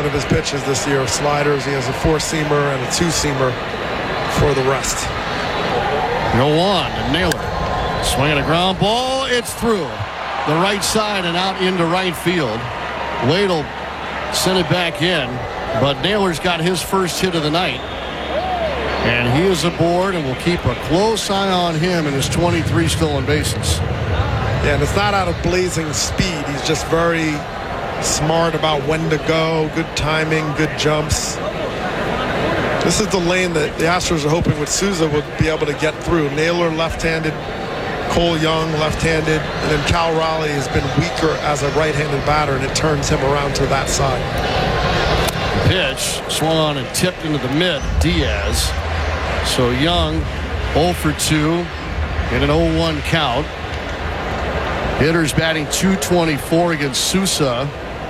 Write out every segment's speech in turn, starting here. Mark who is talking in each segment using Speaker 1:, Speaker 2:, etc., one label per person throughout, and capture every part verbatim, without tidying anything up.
Speaker 1: of his pitches this year, sliders. He has a four-seamer and a two-seamer for the rest.
Speaker 2: No one, and Naylor swinging a ground ball. It's through the right side and out into right field. Wade will send it back in, but Naylor's got his first hit of the night. And he is aboard, and we'll keep a close eye on him and his twenty-three stolen bases.
Speaker 1: Yeah, and it's not out of blazing speed. He's just very smart about when to go, good timing, good jumps. This is the lane that the Astros are hoping with Souza would be able to get through. Naylor left-handed, Cole Young left-handed, and then Cal Raleigh has been weaker as a right-handed batter, and it turns him around to that side.
Speaker 2: Pitch swung on and tipped into the mid. Diaz. So Young oh for two in an oh one count. Hitters batting two twenty-four against Souza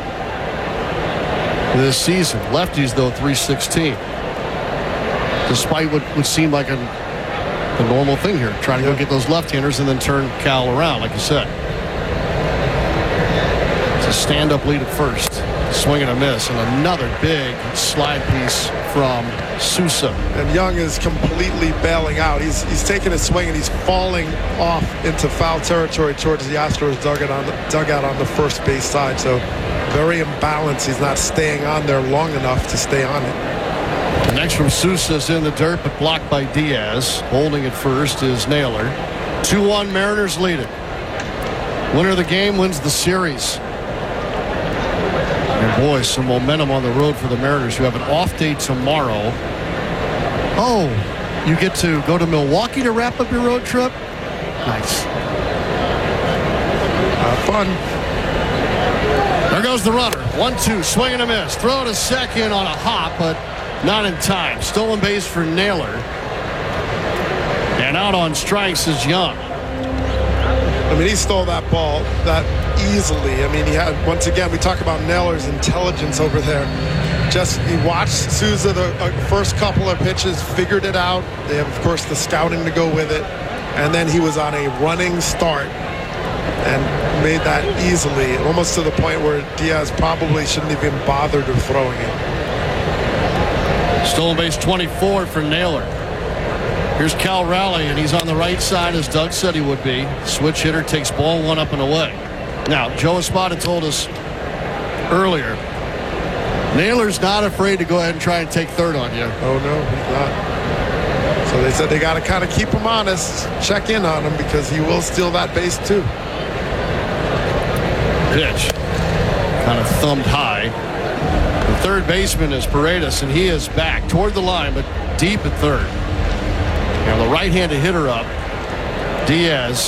Speaker 2: this season. Lefties, though, three sixteen. Despite what would seem like a, a normal thing here. Trying to go get those left-handers and then turn Cal around, like you said. It's a stand-up lead at first. Swing and a miss, and another big slide piece from Souza.
Speaker 1: And Young is completely bailing out. He's he's taking a swing and he's falling off into foul territory towards the Astros dugout on the, dugout on the first base side. So very imbalanced. He's not staying on there long enough to stay on it.
Speaker 2: The next from Souza is in the dirt, but blocked by Diaz. Holding at first is Naylor. two one Mariners lead it. Winner of the game wins the series. And boy, some momentum on the road for the Mariners, who have an off day tomorrow. Oh, you get to go to Milwaukee to wrap up your road trip? Nice.
Speaker 1: Have fun.
Speaker 2: There goes the runner. one two, swing and a miss. Throw to second on a hop, but not in time. Stolen base for Naylor. And out on strikes is Young.
Speaker 1: I mean, he stole that ball that easily. I mean, he had, once again, we talk about Naylor's intelligence over there. Just, he watched Souza the uh, first couple of pitches, figured it out. They have, of course, the scouting to go with it. And then he was on a running start and made that easily, almost to the point where Diaz probably shouldn't have even bothered of throwing it.
Speaker 2: Stolen base twenty-four for Naylor. Here's Cal Raleigh, and he's on the right side, as Doug said he would be. Switch hitter takes ball one up and away. Now, Joe Espada told us earlier, Naylor's not afraid to go ahead and try and take third on you.
Speaker 1: Oh, no, he's not. So they said they got to kind of keep him honest, check in on him, because he will steal that base, too.
Speaker 2: Pitch. Kind of thumbed high. The third baseman is Paredes, and he is back toward the line, but deep at third. And the right-handed hitter up, Diaz,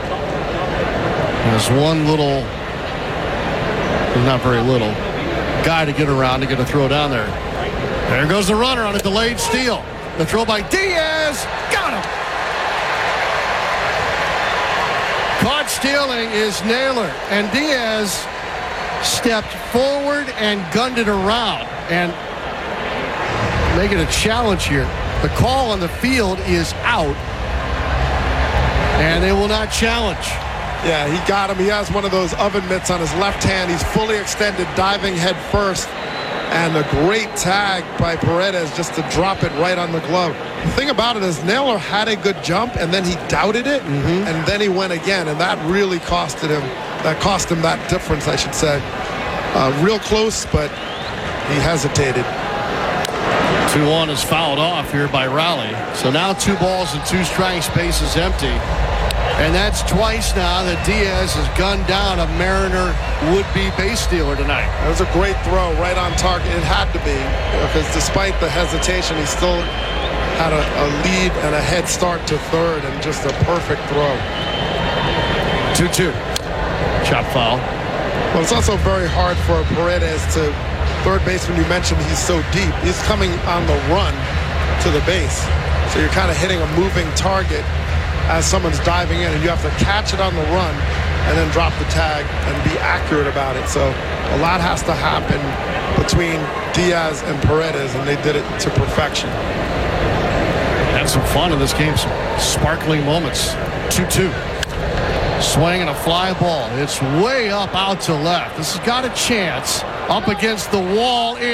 Speaker 2: has one little, not very little, guy to get around to get a throw down there. There goes the runner on a delayed steal. The throw by Diaz, got him. Caught stealing is Naylor, and Diaz stepped forward and gunned it around, and make it a challenge here. The call on the field is out, and they will not challenge.
Speaker 1: Yeah, he got him. He has one of those oven mitts on his left hand. He's fully extended, diving head first, and a great tag by Paredes just to drop it right on the glove. The thing about it is Naylor had a good jump, and then he doubted it, mm-hmm. and then he went again, and that really costed him. That cost him that difference, I should say. Uh, real close, but he hesitated.
Speaker 2: two one is fouled off here by Raleigh. So now two balls and two strikes, base is empty. And that's twice now that Diaz has gunned down a Mariner would-be base stealer tonight.
Speaker 1: That was a great throw right on target. It had to be, because despite the hesitation, he still had a, a lead and a head start to third, and just a perfect throw.
Speaker 2: two two. Chop foul.
Speaker 1: Well, it's also very hard for Paredes to, third baseman, you mentioned he's so deep. He's coming on the run to the base. So you're kind of hitting a moving target as someone's diving in, and you have to catch it on the run and then drop the tag and be accurate about it. So a lot has to happen between Diaz and Paredes, and they did it to perfection.
Speaker 2: Had some fun in this game, some sparkling moments. two two. Swing and a fly ball. It's way up out to left. This has got a chance up against the wall.